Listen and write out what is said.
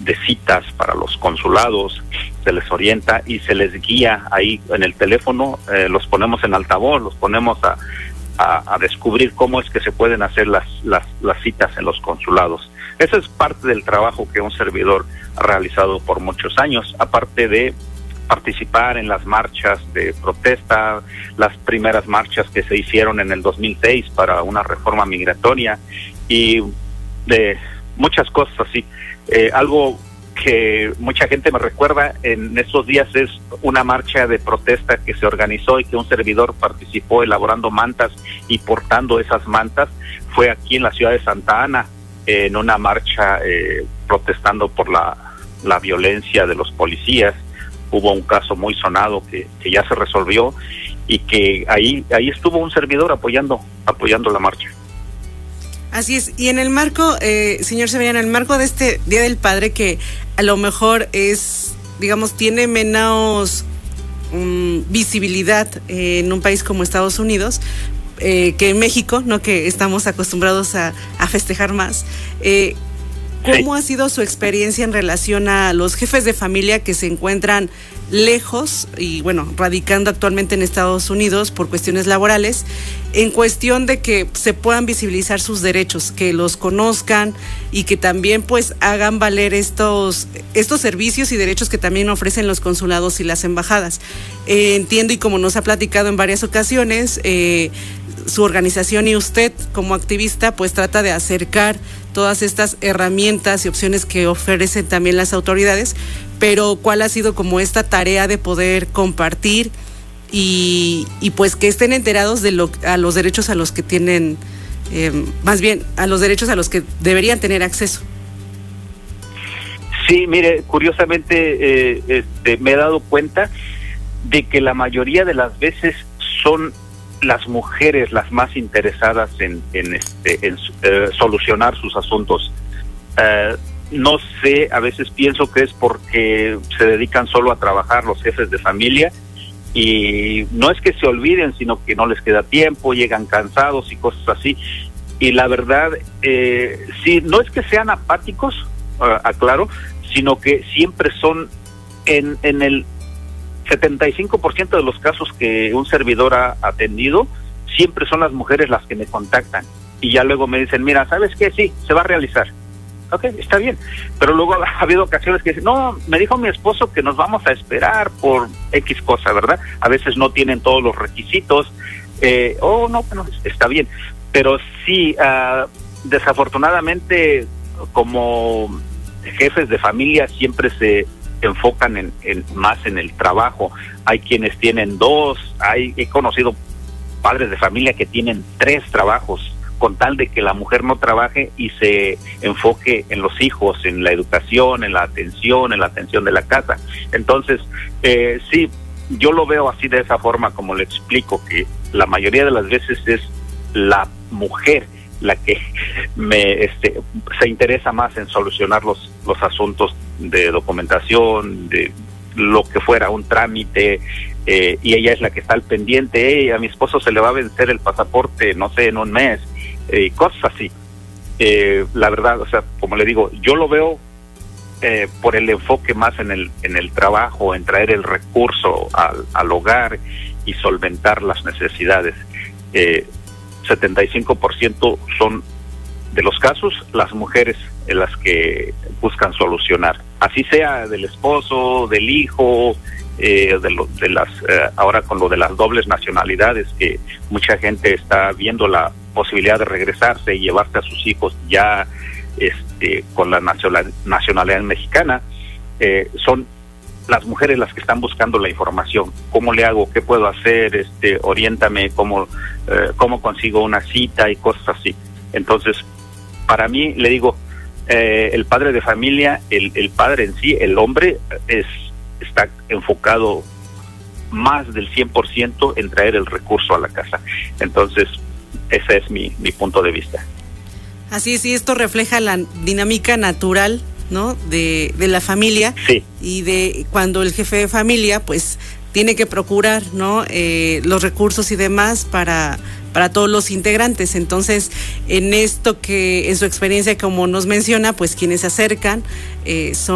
de citas para los consulados, se les orienta y se les guía ahí en el teléfono, los ponemos en altavoz, los ponemos a descubrir cómo es que se pueden hacer las citas en los consulados. Eso es parte del trabajo que un servidor ha realizado por muchos años, aparte de participar en las marchas de protesta, las primeras marchas que se hicieron en el 2006 para una reforma migratoria y de muchas cosas así. Algo que mucha gente me recuerda en estos días es una marcha de protesta que se organizó y que un servidor participó elaborando mantas y portando esas mantas. Fue aquí en la ciudad de Santa Ana, en una marcha protestando por la violencia de los policías. Hubo un caso muy sonado que ya se resolvió y que ahí estuvo un servidor apoyando la marcha. Así es, y en el marco, señor Severiano, en el marco de este Día del Padre, que a lo mejor es, digamos, tiene menos visibilidad en un país como Estados Unidos, que en México, ¿no? Que estamos acostumbrados a festejar más. ¿Cómo ha sido su experiencia en relación a los jefes de familia que se encuentran lejos y, bueno, radicando actualmente en Estados Unidos por cuestiones laborales, en cuestión de que se puedan visibilizar sus derechos, que los conozcan y que también pues hagan valer estos servicios y derechos que también ofrecen los consulados y las embajadas? Entiendo, y como nos ha platicado en varias ocasiones, su organización y usted como activista pues trata de acercar todas estas herramientas y opciones que ofrecen también las autoridades, pero ¿cuál ha sido como esta tarea de poder compartir y pues que estén enterados de a los derechos a los que tienen, más bien a los derechos a los que deberían tener acceso? Sí, mire, curiosamente me he dado cuenta de que la mayoría de las veces son las mujeres las más interesadas en solucionar sus asuntos. No sé, a veces pienso que es porque se dedican solo a trabajar los jefes de familia y no es que se olviden, sino que no les queda tiempo, llegan cansados y cosas así. Y la verdad, sí, no es que sean apáticos, aclaro, sino que siempre son en el 75% de los casos que un servidor ha atendido, siempre son las mujeres las que me contactan y ya luego me dicen, mira, ¿sabes qué? Sí, se va a realizar. Ok, está bien, pero luego ha habido ocasiones que dicen, no, me dijo mi esposo que nos vamos a esperar por X cosa, ¿verdad? A veces no tienen todos los requisitos, no, bueno, está bien, pero sí, desafortunadamente, como jefes de familia siempre se enfocan más en el trabajo. Hay quienes tienen 2, he conocido padres de familia que tienen 3 trabajos, con tal de que la mujer no trabaje y se enfoque en los hijos, en la educación, en la atención de la casa. Entonces, sí, yo lo veo así, de esa forma, como le explico, que la mayoría de las veces es la mujer la que se interesa más en solucionar los asuntos de documentación, de lo que fuera, un trámite, y ella es la que está al pendiente. A mi esposo se le va a vencer el pasaporte, no sé, en un mes, cosas así. La verdad, o sea, como le digo, yo lo veo por el enfoque más en el trabajo, en traer el recurso al hogar y solventar las necesidades. 75% son de los casos las mujeres en las que buscan solucionar, así sea del esposo, del hijo, ahora con lo de las dobles nacionalidades, que mucha gente está viendo la posibilidad de regresarse y llevarse a sus hijos ya con la nacionalidad mexicana. Son las mujeres las que están buscando la información. ¿Cómo le hago? ¿Qué puedo hacer? Oriéntame, ¿cómo consigo una cita? Y cosas así. Entonces, para mí, le digo, el padre de familia, el padre en sí, el hombre, está enfocado más del 100% en traer el recurso a la casa. Entonces, ese es mi punto de vista. Así es, y esto refleja la dinámica natural, ¿no?, de la familia. Sí. Y de cuando el jefe de familia pues tiene que procurar, ¿no?, los recursos y demás para todos los integrantes. Entonces, en esto que en su experiencia, como nos menciona, pues quienes se acercan son